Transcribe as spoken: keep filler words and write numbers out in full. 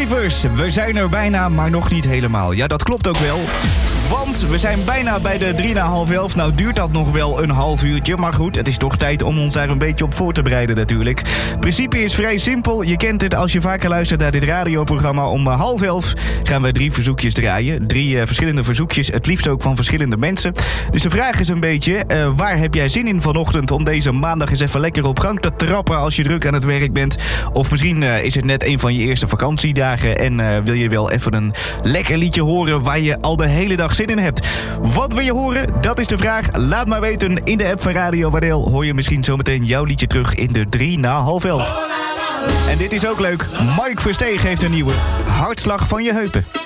Believers, we zijn er bijna, maar nog niet helemaal. Ja, dat klopt ook wel. Want we zijn bijna bij de drie na half elf. Nou duurt dat nog wel een half uurtje. Maar goed, het is toch tijd om ons daar een beetje op voor te bereiden natuurlijk. Het principe is vrij simpel. Je kent het als je vaker luistert naar dit radioprogramma. Om uh, half elf gaan we drie verzoekjes draaien. Drie uh, verschillende verzoekjes. Het liefst ook van verschillende mensen. Dus de vraag is een beetje, uh, waar heb jij zin in vanochtend om deze maandag eens even lekker op gang te trappen als je druk aan het werk bent? Of misschien uh, is het net een van je eerste vakantiedagen en uh, wil je wel even een lekker liedje horen waar je al de hele dag zin in hebt. Wat wil je horen? Dat is de vraag. Laat maar weten in de app van Radio Waardeel. Hoor je misschien zometeen jouw liedje terug in de drie na half elf. En dit is ook leuk. Mike Versteeg heeft een nieuwe. Hartslag van je heupen.